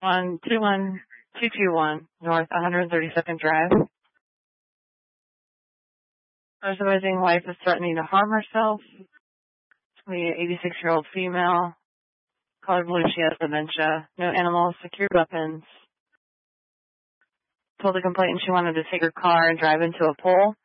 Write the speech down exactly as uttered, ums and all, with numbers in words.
on two one two two one North one hundred thirty-second Drive. Residing wife is threatening to harm herself. The eighty-six-year-old female. Caller believes she has dementia. No animals, secured weapons. Told the complainant she wanted to take her car and drive into a pole.